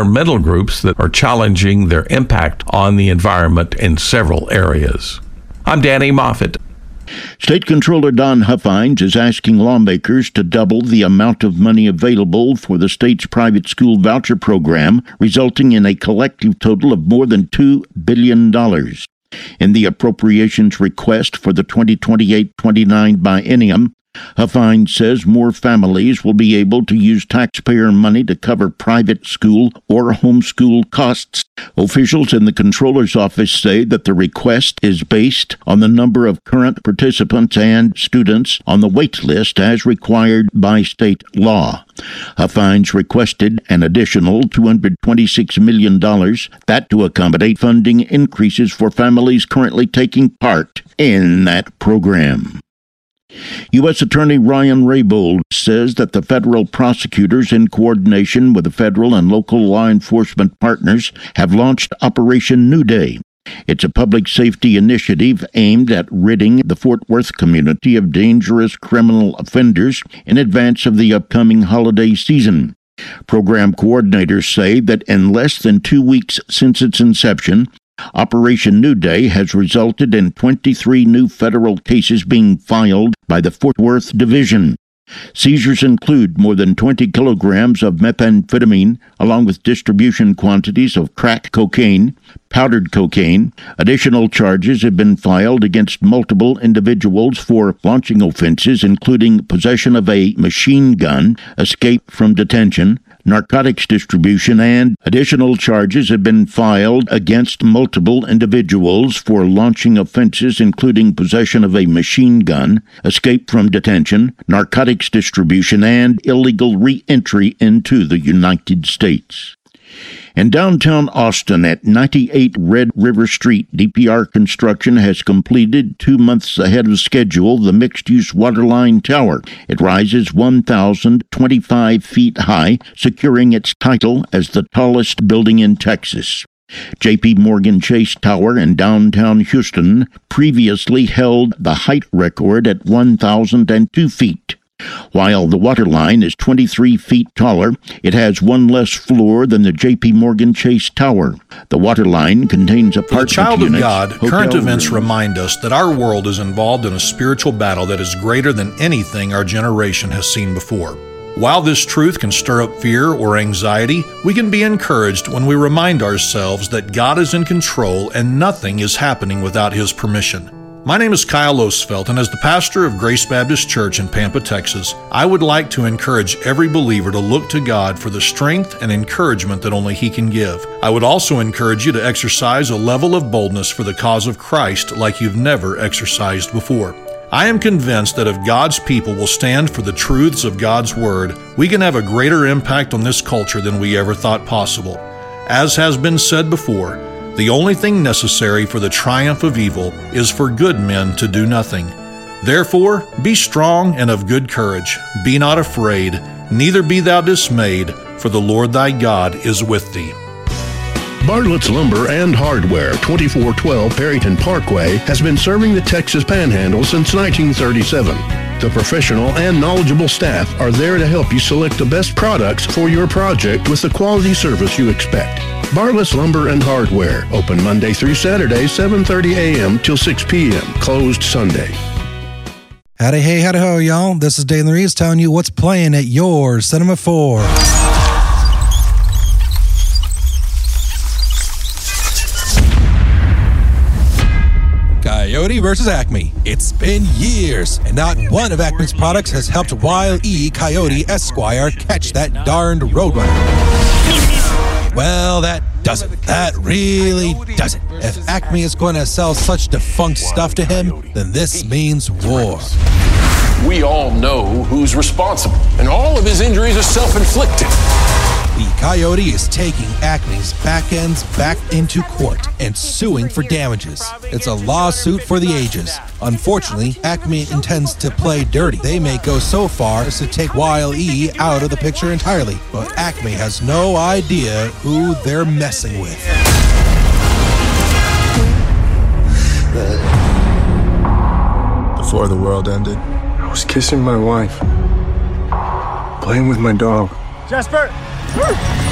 environmental groups that are challenging their impact on the environment in several areas. I'm Danny Moffett. State Controller Don Huffines is asking lawmakers to double the amount of money available for the state's private school voucher program, resulting in a collective total of more than $2 billion. In the appropriations request for the 2028-29 biennium, Huffines says more families will be able to use taxpayer money to cover private school or homeschool costs. Officials in the Comptroller's office say that the request is based on the number of current participants and students on the wait list as required by state law. Huffines requested an additional $226 million, that to accommodate funding increases for families currently taking part in that program. U.S. Attorney Ryan Raybould says that the federal prosecutors, in coordination with the federal and local law enforcement partners, have launched Operation New Day. It's a public safety initiative aimed at ridding the Fort Worth community of dangerous criminal offenders in advance of the upcoming holiday season. Program coordinators say that in less than 2 weeks since its inception, Operation New Day has resulted in 23 new federal cases being filed by the Fort Worth Division. Seizures include more than 20 kilograms of methamphetamine, along with distribution quantities of crack cocaine, powdered cocaine. Additional charges have been filed against multiple individuals for launching offenses, including possession of a machine gun, escape from detention, narcotics distribution, and additional charges have been filed against multiple individuals for launching offenses including possession of a machine gun, escape from detention, narcotics distribution, and illegal re-entry into the United States. In downtown Austin at 98 Red River Street, DPR Construction has completed 2 months ahead of schedule the mixed-use Waterline Tower. It rises 1,025 feet high, securing its title as the tallest building in Texas. J.P. Morgan Chase Tower in downtown Houston previously held the height record at 1,002 feet. While the Waterline is 23 feet taller, it has one less floor than the J.P. Morgan Chase Tower. The Waterline contains apartment units. For the child units, of God, current events rooms. remind us that our world is involved in a spiritual battle that is greater than anything our generation has seen before. While this truth can stir up fear or anxiety, we can be encouraged when we remind ourselves that God is in control and nothing is happening without His permission. My name is Kyle Osfeld, and as the pastor of Grace Baptist Church in Pampa, Texas, I would like to encourage every believer to look to God for the strength and encouragement that only He can give. I would also encourage you to exercise a level of boldness for the cause of Christ like you've never exercised before. I am convinced that if God's people will stand for the truths of God's Word, we can have a greater impact on this culture than we ever thought possible. As has been said before, the only thing necessary for the triumph of evil is for good men to do nothing. Therefore, be strong and of good courage. Be not afraid, neither be thou dismayed, for the Lord thy God is with thee. Bartlett's Lumber and Hardware, 2412 Perryton Parkway, has been serving the Texas Panhandle since 1937. The professional and knowledgeable staff are there to help you select the best products for your project with the quality service you expect. Bartlett's Lumber and Hardware, open Monday through Saturday, 7:30 a.m. till 6 p.m., closed Sunday. Howdy, hey, howdy, ho, y'all. This is Dave Reeves telling you what's playing at your Cinema 4. Coyote versus Acme. It's been years, and not one of Acme's products has helped Wile E. Coyote Esquire catch that darned roadrunner. Well, that doesn't. That really doesn't. If Acme is going to sell such defunct stuff to him, then this means war. We all know who's responsible, and all of his injuries are self-inflicted. The Coyote is taking Acme's back ends back into court and suing for damages. It's a lawsuit for the ages. Unfortunately, Acme intends to play dirty. They may go so far as to take Wile E out of the picture entirely, but Acme has no idea who they're messing with. Before the world ended, I was kissing my wife, playing with my dog. Jasper!